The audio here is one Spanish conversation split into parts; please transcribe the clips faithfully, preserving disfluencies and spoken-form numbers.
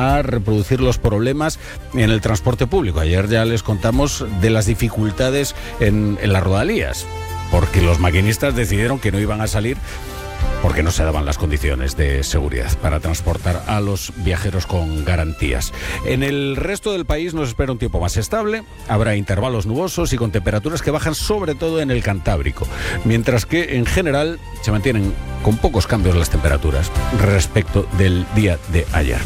a reproducir los problemas en el transporte público. Ayer ya les contamos de las dificultades en, en las rodalías, porque los maquinistas decidieron que no iban a salir porque no se daban las condiciones de seguridad para transportar a los viajeros con garantías. En el resto del país nos espera un tiempo más estable, habrá intervalos nubosos y con temperaturas que bajan sobre todo en el Cantábrico, mientras que en general se mantienen con pocos cambios las temperaturas respecto del día de ayer.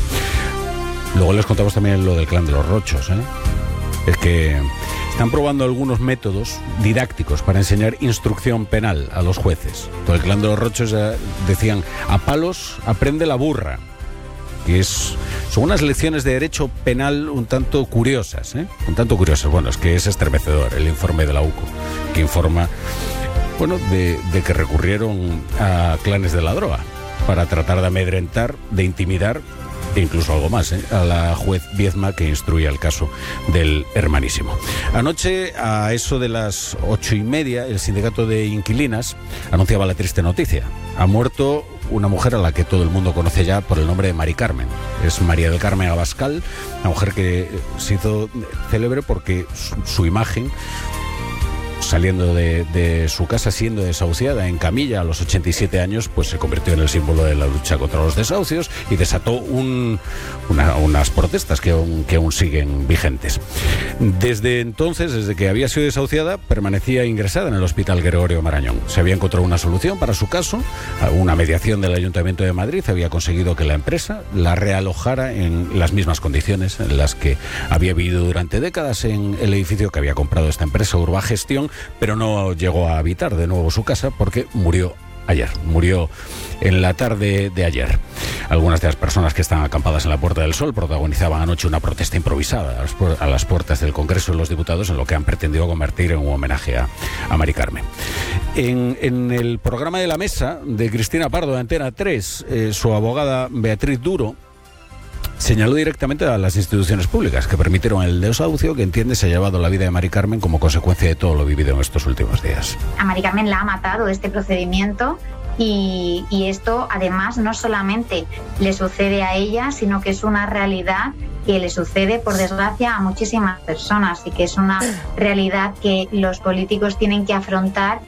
Luego les contamos también lo del clan de los Rochos, ¿eh? Es que están probando algunos métodos didácticos para enseñar instrucción penal a los jueces. Todo el clan de los Rochos eh, decían, a palos aprende la burra, que es, son unas lecciones de derecho penal un tanto curiosas, ¿eh? Un tanto curiosas. Bueno, es que es estremecedor el informe de la U C O, que informa, bueno, de, de que recurrieron a clanes de la droga para tratar de amedrentar, de intimidar, e incluso algo más, ¿eh? a la juez Viezma que instruye el caso del hermanísimo. Anoche, a eso de las ocho y media, el sindicato de inquilinas anunciaba la triste noticia. Ha muerto una mujer a la que todo el mundo conoce ya por el nombre de Mari Carmen. Es María del Carmen Abascal, una mujer que se hizo célebre porque su, su imagen, saliendo de, de su casa, siendo desahuciada en camilla a los ochenta y siete años, pues se convirtió en el símbolo de la lucha contra los desahucios y desató un, una, unas protestas que aún, que aún siguen vigentes. Desde entonces, desde que había sido desahuciada, permanecía ingresada en el Hospital Gregorio Marañón. Se había encontrado una solución para su caso, una mediación del Ayuntamiento de Madrid había conseguido que la empresa la realojara en las mismas condiciones en las que había vivido durante décadas en el edificio que había comprado esta empresa, Urbagestión, pero no llegó a habitar de nuevo su casa porque murió ayer, murió en la tarde de ayer. Algunas de las personas que están acampadas en la Puerta del Sol protagonizaban anoche una protesta improvisada a las, pu- a las puertas del Congreso de los Diputados en lo que han pretendido convertir en un homenaje a, a Mari Carmen. En, en el programa de La Mesa de Cristina Pardo de Antena tres, eh, su abogada Beatriz Duro señaló directamente a las instituciones públicas que permitieron el desahucio que entiende se ha llevado la vida de Mari Carmen como consecuencia de todo lo vivido en estos últimos días. A Mari Carmen la ha matado este procedimiento y, y esto además no solamente le sucede a ella, sino que es una realidad que le sucede, por desgracia, a muchísimas personas y que es una realidad que los políticos tienen que afrontar.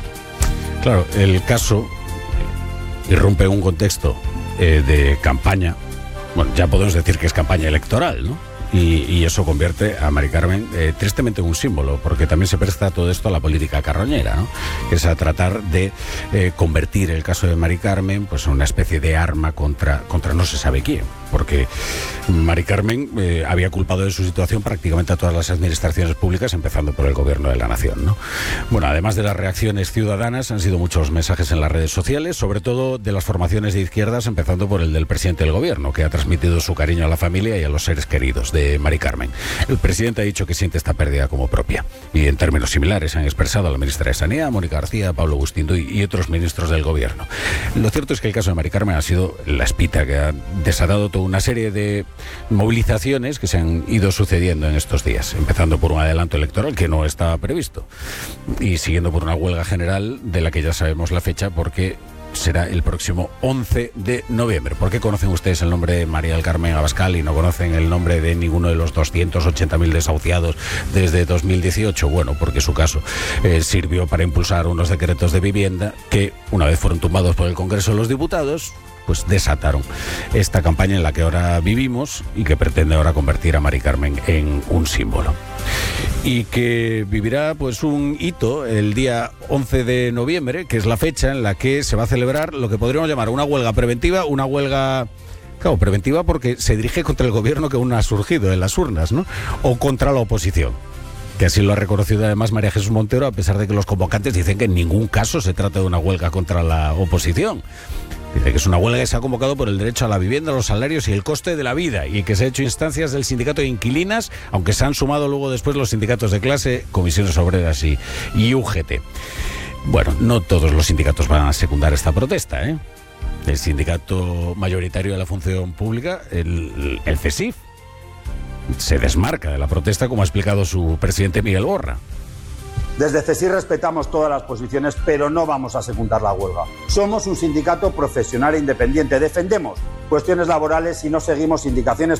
Claro, el caso irrumpe en un contexto eh, de campaña. Bueno, ya podemos decir que es campaña electoral, ¿no? Y, y eso convierte a Mari Carmen eh, tristemente en un símbolo, porque también se presta todo esto a la política carroñera, ¿no? Que es a tratar de eh, convertir el caso de Mari Carmen pues, en una especie de arma contra, contra no se sabe quién, porque Mari Carmen eh, había culpado de su situación prácticamente a todas las administraciones públicas, empezando por el Gobierno de la Nación, ¿no? Bueno, además de las reacciones ciudadanas, han sido muchos mensajes en las redes sociales, sobre todo de las formaciones de izquierdas, empezando por el del presidente del Gobierno, que ha transmitido su cariño a la familia y a los seres queridos de Mari Carmen. El presidente ha dicho que siente esta pérdida como propia y en términos similares han expresado a la ministra de Sanidad, Mónica García, Pablo Agustín Duy y otros ministros del Gobierno. Lo cierto es que el caso de Mari Carmen ha sido la espita que ha desatado toda una serie de movilizaciones que se han ido sucediendo en estos días, empezando por un adelanto electoral que no estaba previsto y siguiendo por una huelga general de la que ya sabemos la fecha porque será el próximo once de noviembre. ¿Por qué conocen ustedes el nombre de María del Carmen Abascal y no conocen el nombre de ninguno de los doscientos ochenta mil desahuciados desde dos mil dieciocho? Bueno, porque su caso eh, sirvió para impulsar unos decretos de vivienda que, una vez fueron tumbados por el Congreso de los Diputados, pues desataron esta campaña en la que ahora vivimos y que pretende ahora convertir a Mari Carmen en un símbolo. Y que vivirá pues un hito el día once de noviembre, que es la fecha en la que se va a celebrar lo que podríamos llamar una huelga preventiva, una huelga... Claro, preventiva porque se dirige contra el gobierno que aún ha surgido en las urnas, ¿no? O contra la oposición, que así lo ha reconocido además María Jesús Montero, a pesar de que los convocantes dicen que en ningún caso se trata de una huelga contra la oposición. Dice que es una huelga que se ha convocado por el derecho a la vivienda, los salarios y el coste de la vida, y que se ha hecho instancias del sindicato de inquilinas, aunque se han sumado luego después los sindicatos de clase, comisiones obreras y, y U G T. Bueno, no todos los sindicatos van a secundar esta protesta, ¿eh? El sindicato mayoritario de la función pública, el, el C E S I F, se desmarca de la protesta, como ha explicado su presidente Miguel Borra. Desde C E S I respetamos todas las posiciones, pero no vamos a secundar la huelga. Somos un sindicato profesional e independiente. Defendemos cuestiones laborales y no seguimos indicaciones